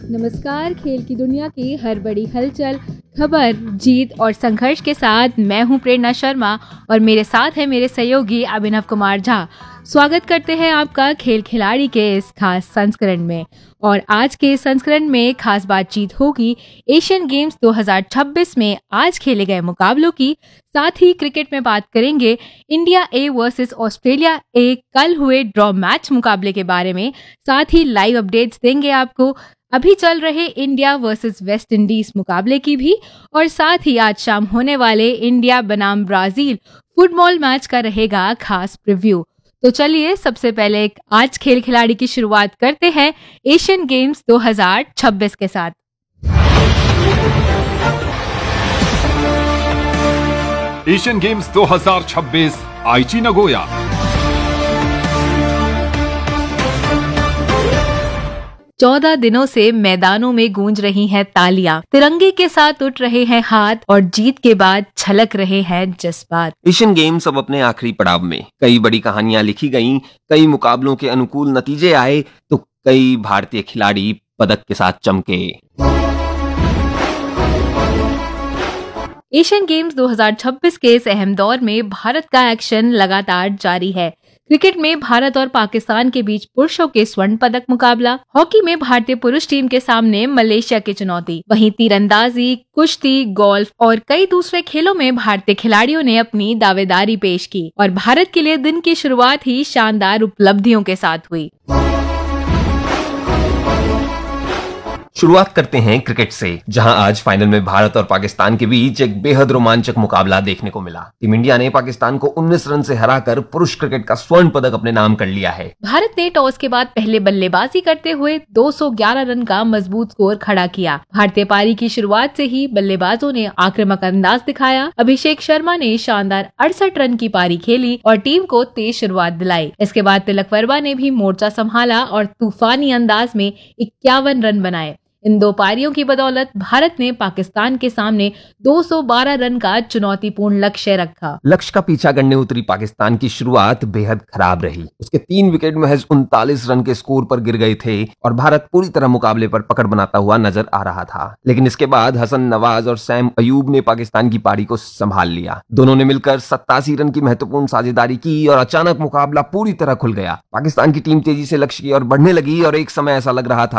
नमस्कार। खेल की दुनिया की हर बड़ी हलचल, खबर, जीत और संघर्ष के साथ मैं हूं प्रेरणा शर्मा और मेरे साथ है मेरे सहयोगी अभिनव कुमार झा। स्वागत करते हैं आपका खेल खिलाड़ी के इस खास संस्करण में। और आज के संस्करण में खास बातचीत होगी एशियन गेम्स 2026 में आज खेले गए मुकाबलों की। साथ ही क्रिकेट में बात करेंगे India A versus Australia A कल हुए ड्रॉ मैच मुकाबले के बारे में। साथ ही लाइव अपडेट्स देंगे आपको अभी चल रहे इंडिया वर्सेस वेस्ट इंडीज मुकाबले की भी, और साथ ही आज शाम होने वाले इंडिया बनाम ब्राजील फुटबॉल मैच का रहेगा खास प्रीव्यू। तो चलिए सबसे पहले आज खेल खिलाड़ी की शुरुआत करते हैं एशियन गेम्स 2026 के साथ। एशियन गेम्स 2026 आईची नगोया। चौदह दिनों से मैदानों में गूंज रही हैं तालियां, तिरंगे के साथ उठ रहे हैं हाथ और जीत के बाद छलक रहे हैं जज्बात। एशियन गेम्स अब अपने आखिरी पड़ाव में। कई बड़ी कहानियां लिखी गईं, कई मुकाबलों के अनुकूल नतीजे आए तो कई भारतीय खिलाड़ी पदक के साथ चमके। एशियन गेम्स 2026 के इस अहम दौर में भारत का एक्शन लगातार जारी है। क्रिकेट में भारत और पाकिस्तान के बीच पुरुषों के स्वर्ण पदक मुकाबला, हॉकी में भारतीय पुरुष टीम के सामने मलेशिया की चुनौती, वहीं तीरंदाजी, कुश्ती, गोल्फ और कई दूसरे खेलों में भारतीय खिलाड़ियों ने अपनी दावेदारी पेश की और भारत के लिए दिन की शुरुआत ही शानदार उपलब्धियों के साथ हुई। शुरुआत करते हैं क्रिकेट से, जहां आज फाइनल में भारत और पाकिस्तान के बीच एक बेहद रोमांचक मुकाबला देखने को मिला। टीम इंडिया ने पाकिस्तान को 19 रन से हराकर पुरुष क्रिकेट का स्वर्ण पदक अपने नाम कर लिया है। भारत ने टॉस के बाद पहले बल्लेबाजी करते हुए 211 रन का मजबूत स्कोर खड़ा किया। भारतीय पारी की शुरुआत से ही बल्लेबाजों ने आक्रामक अंदाज दिखाया। अभिषेक शर्मा ने शानदार 68 रन की पारी खेली और टीम को तेज शुरुआत दिलाई। इसके बाद तिलक वर्मा ने भी मोर्चा संभाला और तूफानी अंदाज में 51 रन बनाए। इन दो पारियों की बदौलत भारत ने पाकिस्तान के सामने 212 रन का चुनौतीपूर्ण लक्ष्य रखा। लक्ष्य का पीछा करने उतरी पाकिस्तान की शुरुआत बेहद खराब रही। उसके 3 विकेट महज 39 रन के स्कोर पर गिर गए थे और भारत पूरी तरह मुकाबले पर पकड़ बनाता हुआ नजर आ रहा था। लेकिन इसके बाद हसन नवाज और सैम अयूब ने पाकिस्तान की पारी को संभाल लिया। दोनों ने मिलकर 87 रन की महत्वपूर्ण साझेदारी की और अचानक मुकाबला पूरी तरह खुल गया। पाकिस्तान की टीम तेजी से लक्ष्य की ओर बढ़ने लगी और एक समय ऐसा लग रहा था